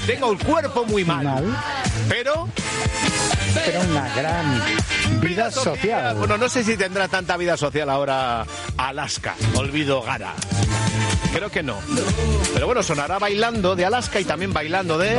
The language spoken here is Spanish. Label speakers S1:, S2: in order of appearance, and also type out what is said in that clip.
S1: tengo el cuerpo muy mal. Pero
S2: una gran vida social.
S1: Bueno, no sé si tendrá tanta vida social ahora Alaska, Olvido Gara. Creo que no. Pero bueno, sonará bailando de Alaska y también bailando de